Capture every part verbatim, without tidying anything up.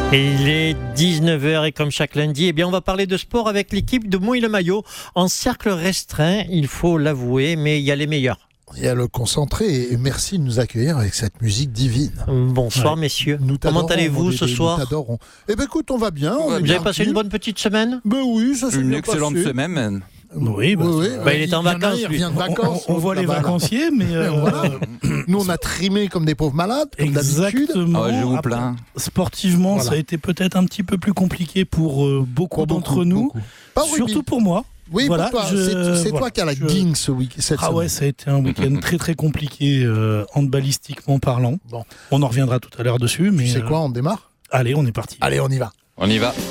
Et il est dix-neuf heures et comme chaque lundi, eh bien on va parler de sport avec l'équipe de Mouille-le-Maillot. En cercle restreint, il faut l'avouer, mais il y a les meilleurs. Il y a le concentré et merci de nous accueillir avec cette musique divine. Bonsoir ouais. messieurs, nous comment allez-vous ce soir? Nous t'adorons. Eh bien écoute, on va bien. On Vous avez passé une bonne petite semaine? Ben oui, ça s'est Une bien excellente passé. semaine. Oui, bah, oui, oui. Bah, il est en vacances. Il revient de vacances. On, on voit les vacanciers, mais euh, voilà. Nous on a trimé comme des pauvres malades, comme d'habitude. Exactement. Oh, je vous Après, plains. sportivement, Voilà. ça a été peut-être un petit peu plus compliqué pour euh, beaucoup Pour d'entre beaucoup, nous, beaucoup. Pas au surtout rugby. pour moi. Oui, Voilà, pour toi. je- C'est, c'est voilà, toi qui as la je- guing ce week cette Ah semaine. ouais, ça a été un week-end très très compliqué euh, handballistiquement parlant. Bon. On en reviendra tout à l'heure dessus, mais Tu sais euh, quoi, on démarre? allez, on est parti. Allez, on y va. On y va.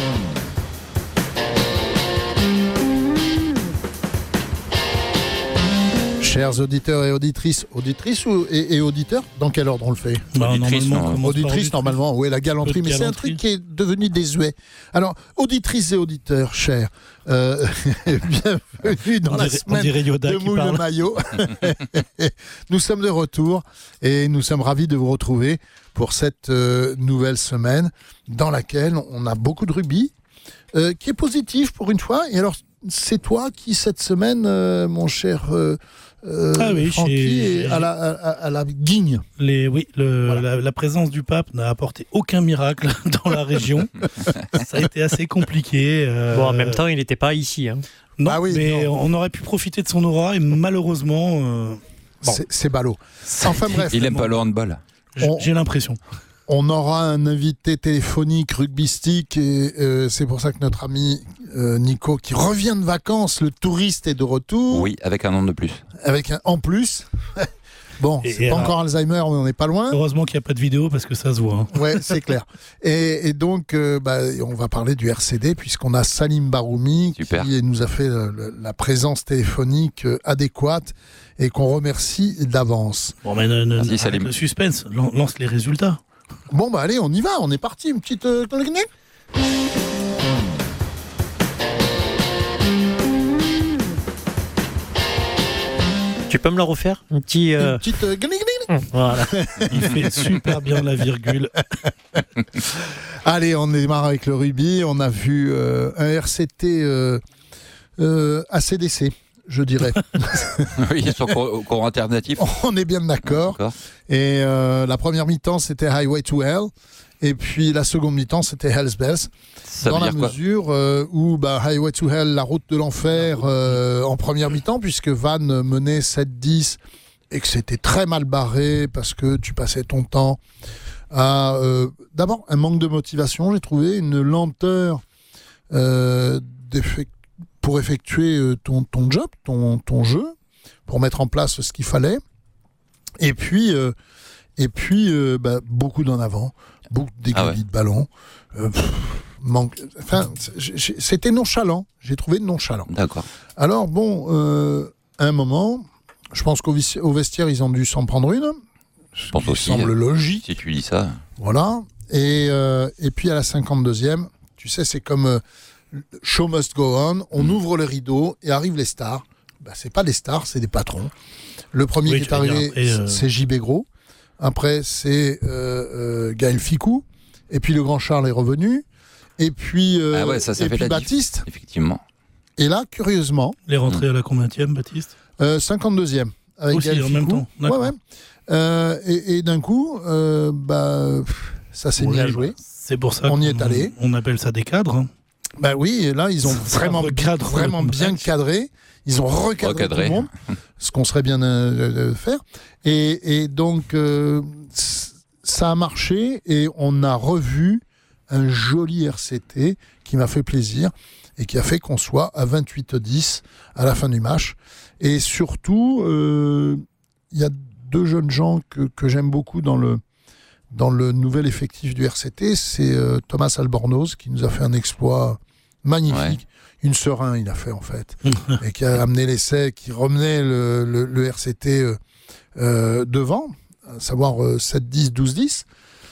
Chers auditeurs et auditrices, auditrices ou, et, et auditeurs, dans quel ordre on le fait? Bah, Auditrice, normalement, non. on commence par Auditrice, auditrice. normalement, oui, la galanterie, Peu de mais c'est un galanterie. truc qui est devenu désuet. Alors, auditrices et auditeurs, chers, euh, bienvenue dans On la dirait, on semaine dirait Yoda de qui Mouille le parle. Maillot. Nous sommes de retour et nous sommes ravis de vous retrouver pour cette euh, nouvelle semaine dans laquelle on a beaucoup de rugby, euh, qui est positif pour une fois. Et alors, c'est toi qui, cette semaine, euh, mon cher euh, euh, Ah oui, Francky, j'ai- est à la, à, à la guigne. Les, oui, le, Voilà. la, la présence du pape n'a apporté aucun miracle dans la région. Ça a été assez compliqué. euh, Bon, en même temps, il n'était pas ici. Hein. non, Ah oui, mais non. on aurait pu profiter de son aura et malheureusement, euh, Bon. C'est, c'est ballot. ça a Enfin été- bref, Il aime pas le handball. j- On- j'ai l'impression. on aura un invité téléphonique rugbystique et euh, c'est pour ça que notre ami euh, Nico, qui revient de vacances, le touriste est de retour. Oui, avec un nom de plus. Avec un en plus. Bon, Et- c'est et pas alors- encore Alzheimer, mais on n'est pas loin. Heureusement qu'il n'y a pas de vidéo parce que ça se voit. hein. Ouais, c'est clair. Et, et donc, euh, bah, on va parler du R C D puisqu'on a Salim Baroumi Super. qui nous a fait le- le- la présence téléphonique euh, adéquate et qu'on remercie d'avance. Bon, mais ne, ne- Merci, arrête Salim. le suspense, Lan- lance les résultats. Bon, bah allez, on y va, on est parti. Une petite... euh, Tu peux me la refaire? Un petit. euh, Une petite... euh, Voilà. Il fait super bien la virgule. Allez, on démarre avec le rugby. On a vu euh, un R C T euh, euh, A C D C, je dirais. Oui, ils sont au courant alternatif. On est bien d'accord. D'accord. Et euh, la première mi-temps, c'était Highway to Hell. Et puis la seconde mi-temps, c'était Hell's Bells. Ça dans veut la dire quoi? mesure euh, où bah, Highway to Hell, la route de l'enfer, euh, en première mi-temps, puisque Van menait sept dix et que c'était très mal barré parce que tu passais ton temps à... euh, d'abord, un manque de motivation, j'ai trouvé, une lenteur euh, d'effect- pour effectuer euh, ton, ton job, ton, ton jeu, pour mettre en place ce qu'il fallait. Et puis, euh, et puis euh, bah, beaucoup d'en avant, beaucoup d'éguilles Ah ouais. de ballon. Euh, pff, manque, enfin, c'est- c'était nonchalant. J'ai trouvé nonchalant. D'accord. Alors bon, euh, à un moment, je pense qu'au vis- au vestiaire, ils ont dû s'en prendre une. Je pense Ce qui aussi. semble hein. logique. Si tu dis ça. Voilà. Et, euh, et puis à la cinquante-deuxième, tu sais, c'est comme euh, Show must go on. On Mm. ouvre le rideau et arrivent les stars. Bah, c'est pas des stars, c'est des patrons. Le premier Oui, qui est tu vas dire, arrivé, après, euh, c'est J B Gros. Après, c'est euh, euh, Gaël Ficou. Et puis le grand Charles est revenu. Et puis, euh, Ah ouais, ça, ça et fait puis la diff. Baptiste. Effectivement. Et là, curieusement, Les rentrées à la combienième, Baptiste euh, cinquante-deuxième. Avec Aussi, Gaël en même Ficou. temps, d'accord. Ouais, ouais. Euh, et, et d'un coup, euh, bah, pff, ça s'est mis à Oui, jouer. C'est pour ça On y qu'on- est allé. On appelle ça des cadres. hein. Bah oui, et là, ils ont Ça vraiment, recadre vraiment le bien match. cadré. Ils ont recadré, Recadré. tout le monde, ce qu'on serait bien euh, de faire. Et, et donc, euh, c- ça a marché et on a revu un joli R C T qui m'a fait plaisir et qui a fait qu'on soit à vingt-huit dix à la fin du match. Et surtout, euh, il y a deux jeunes gens que, que j'aime beaucoup dans le, dans le nouvel effectif du R C T. C'est euh, Thomas Albornoz qui nous a fait un exploit magnifique. Ouais. Une serein, il a fait en fait, et qui a amené l'essai, qui remenait le, le, le R C T euh, euh, devant, à savoir euh, sept dix, douze dix,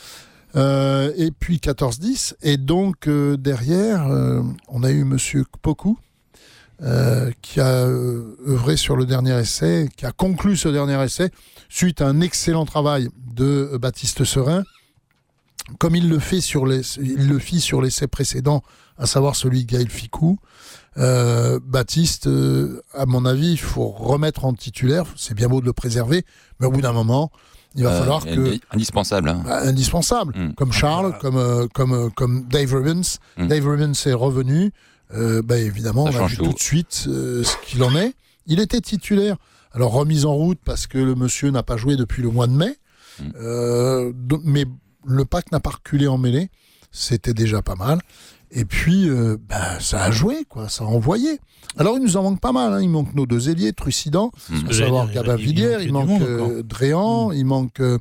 euh, et puis quatorze dix. Et donc euh, derrière, euh, on a eu Monsieur Kpoku, euh, qui a euh, œuvré sur le dernier essai, qui a conclu ce dernier essai, suite à un excellent travail de euh, Baptiste Serein. comme il le fait sur les, il le fit sur l'essai précédent, à savoir celui de Gaël Ficou, euh, Baptiste, euh, à mon avis, il faut remettre en titulaire. C'est bien beau de le préserver, mais au bout d'un moment, il va Euh, falloir que... Indispensable. Hein. Bah, indispensable, Mm. comme Charles, voilà. comme, euh, comme, euh, comme Dave Rubens. Mm. Dave Rubens est revenu. Euh, bah, évidemment, Ça on a change vu tout. tout de suite euh, ce qu'il en est. Il était titulaire. Alors, remise en route parce que le monsieur n'a pas joué depuis le mois de mai. Mm. Euh, do- mais le P A C n'a pas reculé en mêlée. C'était déjà pas mal. Et puis, euh, bah, ça a joué, quoi. Ça a envoyé. Alors, il nous en manque pas mal. Hein. Il manque nos deux ailiers, trucidants. Mm. À savoir J'allais dire, Gabin il- il Villiers, il manquait manque du monde encore. euh, Dréan, il manque euh,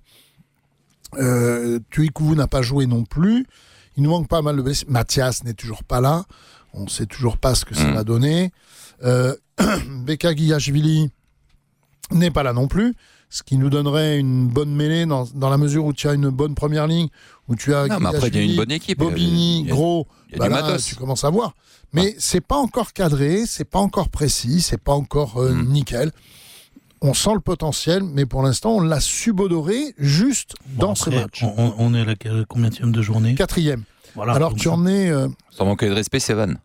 euh, Tuikouvou n'a pas joué non plus. Il nous manque pas mal de blessés. Mathias n'est toujours pas là. On ne sait toujours pas ce que ça Mm. va donner. Euh, Beka Guillachvili n'est pas là non plus. Ce qui nous donnerait une bonne mêlée dans, dans la mesure où tu as une bonne première ligne, où tu as Non, mais après, il y a une Guillachvili, bonne équipe. Bobigny, Il y a- Gros. il y a Bah du là, matos. tu commences à voir. Mais c'est pas encore cadré, c'est pas encore précis, c'est pas encore euh, Mm. nickel. On sent le potentiel, mais pour l'instant, on l'a subodoré juste Bon, dans ce après, match. On, on- on est à la combienième de journée. Quatrième. Voilà, Alors donc tu en es... euh, Sans manquer de respect, c'est Van.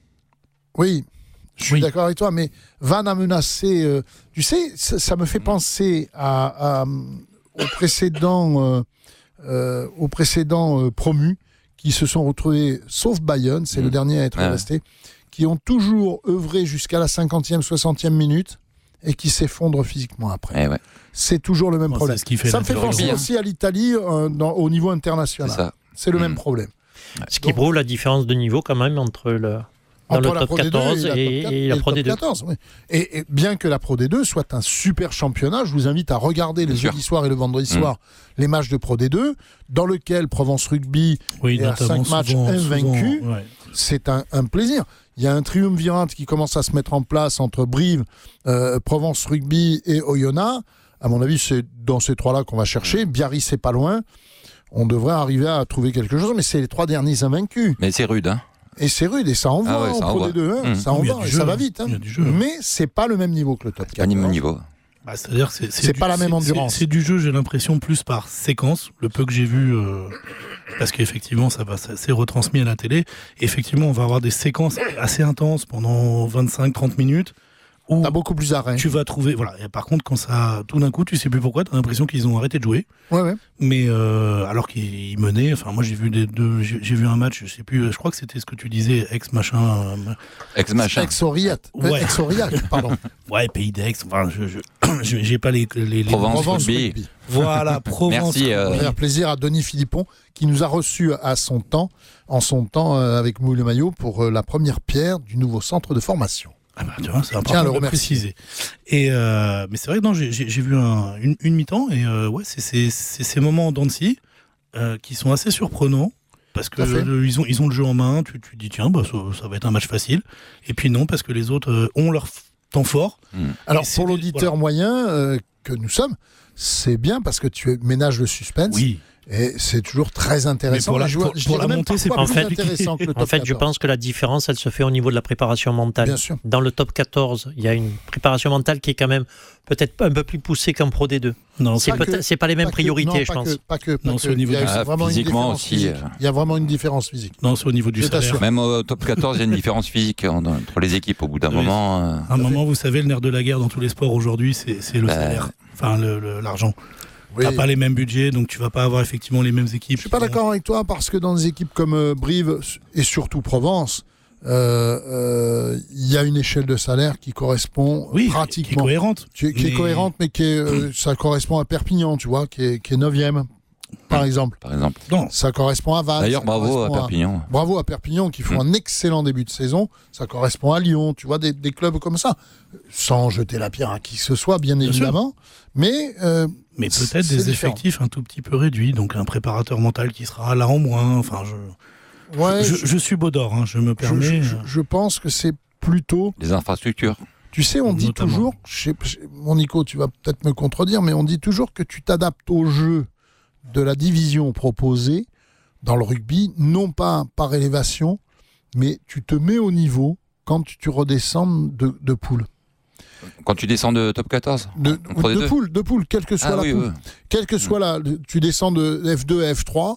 oui, je suis Oui. d'accord avec toi, mais Van a menacé... euh, tu sais, ça, ça me fait penser à, à, aux précédents, euh, euh, aux précédents euh, promus qui se sont retrouvés, sauf Bayonne, c'est Mm. le dernier à être Ouais. resté, qui ont toujours œuvré jusqu'à la cinquantième, soixantième minute et qui s'effondrent physiquement après. Eh ouais, C'est toujours le même Bon, problème. c'est ce qui fait Ça la me fait différence. penser Hein. aussi à l'Italie euh, dans- au niveau c'est international. ça. C'est le Mm. même problème. Ce qui prouve la différence de niveau quand même entre le, dans Entre le la top Pro D deux quatorze et la et, Top et quatre- la le Pro Top D deux. quatorze, oui. Et, et bien que la Pro D deux soit un super championnat, je vous invite à regarder le Bien sûr. jeudi soir et le vendredi Mm. soir les matchs de Pro D deux, dans lequel Provence Rugby, Oui, et à notamment cinq matchs souvent- invaincus. souvent, ouais. c'est un, un plaisir. Il y a un triumvirat qui commence à se mettre en place entre Brive, euh, Provence Rugby et Oyonnax. À mon avis, c'est dans ces trois-là qu'on va chercher. Biarritz, c'est pas loin. On devrait arriver à trouver quelque chose, mais c'est les trois derniers invaincus. Mais c'est rude, hein. Et c'est rude, et ça envoie Ah ouais, en ça Pro envoie. D deux. Hein. Mmh. Ça Oui, il y a envoie, du et jeu, ça va hein. vite. Hein. Il y a du jeu. Mais c'est pas le même niveau que le top Pas le même quatorze. niveau. Bah, c'est-à-dire, c'est, C'est du- pas la même c'est- endurance. C'est, c'est du jeu, j'ai l'impression, plus par séquence. Le peu que j'ai vu, euh, parce qu'effectivement, ça va, ça, c'est retransmis à la télé. Effectivement, on va avoir des séquences assez intenses pendant vingt-cinq trente minutes. Où T'as beaucoup plus d'arrêts. tu vas trouver. Voilà. Et par contre, quand ça, tout d'un coup, tu sais plus pourquoi, tu as l'impression qu'ils ont arrêté de jouer. Ouais, ouais. Mais euh, alors qu'ils menaient, enfin moi j'ai vu des deux, j'ai, j'ai vu un match, je sais plus, je crois que c'était ce que tu disais, ex machin, euh, Ex-machin. Ex-Aurillac. Ouais. Ex-Aurillac, pardon. ouais Pays d'Aix, enfin je, je, je- j'ai pas les, les, les Provence. Provence Rugby. Rugby. Voilà, Provence. Merci, euh, On va faire plaisir à Denis Philippon qui nous a reçus à son temps, en son temps euh, avec Mouille le Maillot pour euh, la première pierre du nouveau centre de formation. Ah bah, tu vois, c'est Tiens, important le de le remercier. préciser. Et euh, mais c'est vrai que non, j'ai, j'ai, j'ai vu un, une, une mi-temps et euh, ouais, c'est, c'est, c'est ces moments en dents de scie euh, qui sont assez surprenants. Parce que Tout à fait. euh, ils, ont, ils ont le jeu en main, tu tu te dis tiens, bah, ça, ça va être un match facile. Et puis non, parce que les autres euh, ont leur f- temps fort. Alors Et c'est pour des- l'auditeur moyen euh, que nous sommes, c'est bien parce que tu ménages le suspense. Oui, Et c'est toujours très intéressant. Mais pour la- Mais je vois- pour- je pour dirais la même montée, c'est parfois pas plus compliqué. intéressant que le top En fait, je quatorze. pense que la différence, elle se fait au niveau de la préparation mentale. Bien sûr. Dans le top quatorze, il y a une préparation mentale qui est quand même peut-être un peu plus poussée qu'en Pro D deux. non, C'est Pas peut-être, que- c'est pas les mêmes Pas que- priorités, non, je pas pense. que- pas que, pas Non, que. c'est au niveau Il y a du- Ah, vraiment une physiquement différence aussi, physique. euh. Il y a vraiment une différence physique. non, c'est au niveau du Je t'assure. salaire. Même au top quatorze, il y a une différence physique en- entre les équipes au bout d'un Oui. moment. euh, À un moment, vous savez, le nerf de la guerre dans tous les sports aujourd'hui, c'est, c'est le Bah, salaire, enfin le- le- l'argent. Oui. T'as pas les mêmes budgets, donc tu vas pas avoir effectivement les mêmes équipes. Je suis pas d'accord avec toi parce que dans des équipes comme euh, Brive et surtout Provence, euh, euh, il y a une échelle de salaire qui correspond Oui, qui est pratiquement, cohérente. qui, est- qui est Mais- cohérente, mais qui est, euh, ça correspond à Perpignan, tu vois, qui est, qui est neuvième, par exemple. par exemple. Non, Ça correspond à Vannes. D'ailleurs, ça bravo à correspond Perpignan. Bravo à Perpignan qui font Mm. un excellent début de saison. Ça correspond à Lyon, tu vois, des, des clubs comme ça. Sans jeter la pierre à qui que ce soit, bien, Bien évidemment. Mais euh, mais c'est- peut-être c'est des différent. effectifs un tout petit peu réduits, donc un préparateur mental qui sera là en moins. Enfin, je, ouais, je, je, je suis Baudor, hein, je me je- permets. je- je pense que c'est plutôt. Les infrastructures. Tu sais, on dit Notamment. toujours, je sais- je- mon Nico, tu vas peut-être me contredire, mais on dit toujours que tu t'adaptes au jeu de la division proposée dans le rugby, non pas par élévation, mais tu te mets au niveau quand tu, tu redescends de, de poule. Quand tu descends de top quatorze. De, On prend les de deux. poule, de poule, quelle que soit Ah la oui, poule. oui. Quelle que soit la. Tu descends de F deux à F trois, Oui.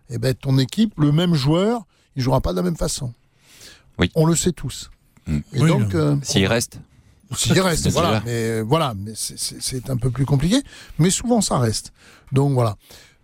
eh ben, ton équipe, le même joueur, il ne jouera pas de la même façon. Oui. On le sait tous. Mm. Et Oui, donc, euh, S'il reste. s'il reste, C'est voilà. déjà. Mais, voilà, mais c'est, c'est, c'est un peu plus compliqué. Mais souvent, ça reste. Donc voilà.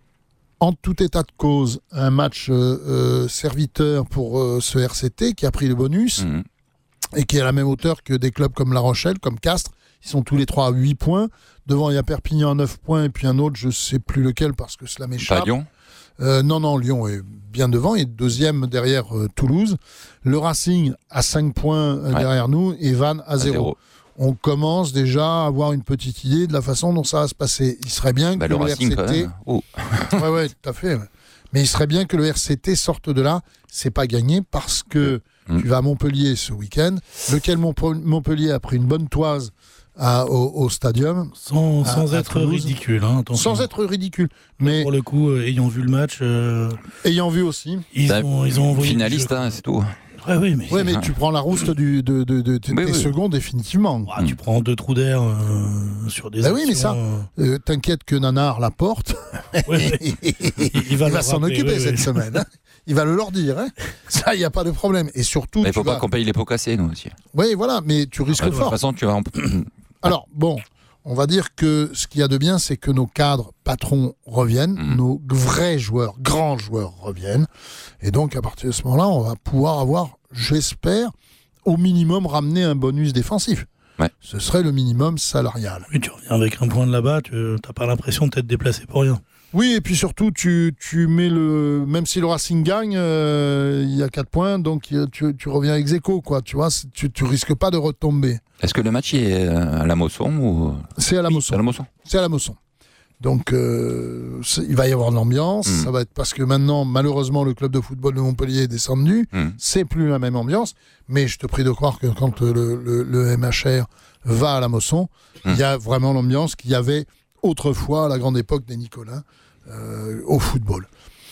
En tout état de cause, un match euh, euh, serviteur pour euh, ce R C T qui a pris le bonus Mm. et qui est à la même hauteur que des clubs comme La Rochelle, comme Castres. Ils sont tous les trois à huit points. Devant, il y a Perpignan à neuf points et puis un autre, je ne sais plus lequel parce que cela m'échappe. Pas Lyon. Euh, non, non, Lyon est bien devant. Il est deuxième derrière euh, Toulouse. Le Racing à cinq points euh, Ouais. derrière nous et Vannes à À zéro. zéro. On commence déjà à avoir une petite idée de la façon dont ça va se passer. Il serait bien Bah, que le le, Racing, quand R C T... même. Oh. Ouais, ouais, tout à fait. ouais. Mais il serait bien que le R C T sorte de là. C'est pas gagné parce que Mm. tu vas à Montpellier ce week-end, lequel Montpe- Montpellier a pris une bonne toise à- au, au stadium, Sans, À- sans à être Toulouse. ridicule. Hein, attention. sans être ridicule. Mais Pour le coup, euh, ayant vu le match, euh, ayant vu aussi... ils, Bah, ont, ils ont envoyé. Finaliste, du jeu. hein, c'est tout. Ouais, oui, mais. Ouais, mais tu prends la rouste du, de, de, de, de Oui, tes oui. secondes définitivement. Ah, tu prends deux trous d'air euh, sur des. Bah oui, mais actions, ça- euh, Euh, T'inquiète que Nanar la porte. ouais, ouais. il, Il va, va le s'en rappeler, occuper ouais, cette ouais. semaine. hein. Il va le leur dire. Hein. Ça, il n'y a pas de problème. Et surtout, Il tu faut pas vas... qu'on paye les pots cassés, nous aussi. Oui, voilà, mais tu risques De toute fort. façon, tu vas en... Alors, bon, on va dire que ce qu'il y a de bien, c'est que nos cadres patrons reviennent, Mhm. nos vrais joueurs, grands joueurs reviennent. Et donc, à partir de ce moment-là, on va pouvoir avoir, j'espère, au minimum ramener un bonus défensif. Ouais. Ce serait le minimum salarial. Oui, tu reviens avec un point de là-bas, tu n'as pas l'impression de t'être déplacé pour rien. Oui, et puis surtout, tu, tu mets le. Même si le Racing gagne, euh, il y a quatre points, donc euh, tu, tu reviens ex aequo, quoi. Tu vois, c'est- tu, tu risques pas de retomber. Est-ce que le match est à la Mosson ou C'est à la C'est Mosson. à la Mosson. C'est à la Mosson. Donc, euh, c'est- il va y avoir de l'ambiance. Mm. Ça va être parce que maintenant, malheureusement, le club de football de Montpellier est descendu. Mm. C'est plus la même ambiance. Mais je te prie de croire que quand le, le, le M H R va à la Mosson, il Mm. y a vraiment l'ambiance qu'il y avait autrefois à la grande époque des Nicolins euh, au football.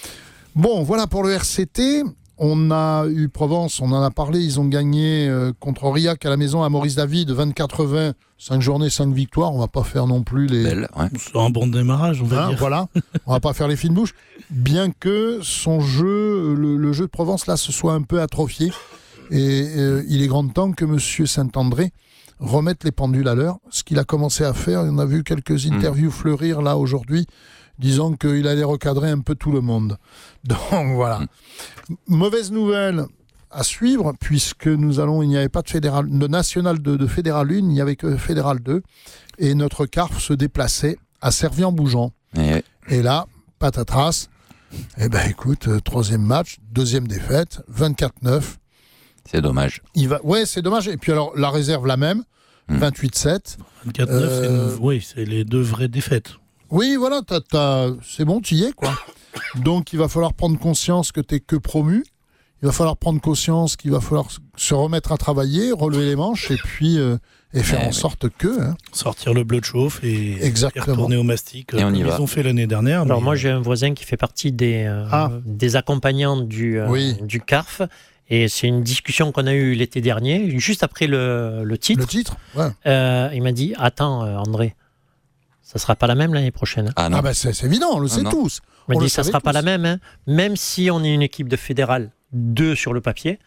Bon, voilà pour le R C T. On a eu Provence, on en a parlé, ils ont gagné euh, contre Aurillac à la maison à Maurice David, vingt-quatre vingt, cinq journées, cinq victoires. On va pas faire non plus les... Belle, ouais. C'est un bon démarrage, on va Hein, dire. voilà, on va pas faire les fines bouches. Bien que son jeu, le, le jeu de Provence, là, se soit un peu atrophié. Et euh, il est grand temps que M. Saint-André remette les pendules à l'heure. Ce qu'il a commencé à faire, on a vu quelques interviews fleurir là aujourd'hui, disant qu'il allait recadrer un peu tout le monde. Donc voilà. Mauvaise nouvelle à suivre, puisque nous allons, il n'y avait pas de, fédéral, de national de, de fédéral un, il n'y avait que fédéral deux. Et notre C A R F se déplaçait à Servien-Bougeant. Et, Et là, patatras, eh ben écoute, euh, troisième match, deuxième défaite, vingt-quatre neuf. c'est dommage. Il va... Ouais, c'est dommage. Et puis alors, la réserve la même, Mm. vingt-huit sept. vingt-quatre neuf, Euh, c'est, une- oui, c'est les deux vraies défaites. Oui, voilà, t'as, t'as... c'est bon, tu y es, quoi. Donc, il va falloir prendre conscience que t'es que promu. Il va falloir prendre conscience qu'il va falloir se remettre à travailler, relever les manches et puis euh, et faire Eh en oui. sorte que... hein. Sortir le bleu de chauffe et, Exactement. et retourner au mastic, Et on comme y ils va. ont fait l'année dernière. Alors mais- moi j'ai un voisin qui fait partie des, euh, Ah. des accompagnants du, euh, Oui. du C A R F et c'est une discussion qu'on a eue l'été dernier, juste après le, le titre. Le titre, ouais. Euh, il m'a dit « Attends euh, André, ça sera pas la même l'année prochaine. Ah non. Ah ben c'est, c'est évident, on le sait non. tous. Il m'a On dit le « Ça savait sera pas tous. la même, hein. Même si on est une équipe de fédéral deux sur le papier,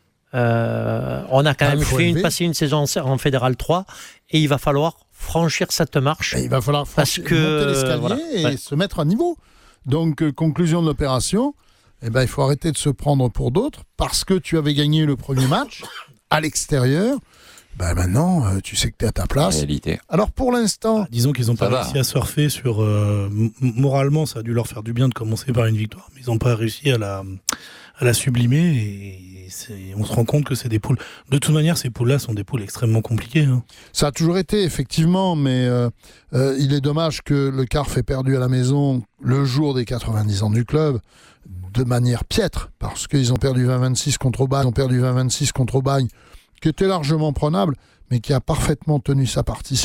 euh, on a quand Ah, même faut fait une, élever. passé une saison en, en fédéral trois et il va falloir franchir cette marche. Et il va falloir Parce franchir- que, monter l'escalier voilà, et ouais. se mettre à niveau. Donc, euh, conclusion de l'opération, eh ben, il faut arrêter de se prendre pour d'autres parce que tu avais gagné le premier match à l'extérieur. Ben maintenant, euh, tu sais que tu es à ta En place. réalité. Alors, pour l'instant, Ah, disons qu'ils n'ont Ça pas va. réussi à surfer sur. euh, m- moralement, ça a dû leur faire du bien de commencer par une victoire, mais ils n'ont pas réussi à la, à la sublimer. Et c'est- on se rend compte que c'est des poules. De toute manière, ces poules-là sont des poules extrêmement compliquées. hein. ça a toujours été, effectivement, mais euh, euh, il est dommage que le C A R F ait perdu à la maison le jour des quatre-vingt-dix ans du club de manière piètre, parce qu'ils ont perdu vingt vingt-six contre Aubagne, ils ont perdu vingt vingt-six contre Aubagne, qui était largement prenable, mais qui a parfaitement tenu sa partie.